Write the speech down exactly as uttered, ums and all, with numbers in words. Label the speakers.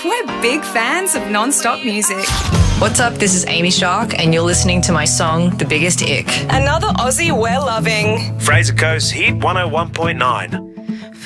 Speaker 1: We're big fans of non-stop music.
Speaker 2: What's up? This is Amy Shark, and you're listening to my song, The Biggest Ick.
Speaker 1: Another Aussie we're loving.
Speaker 3: Fraser Coast Hit one oh one point nine.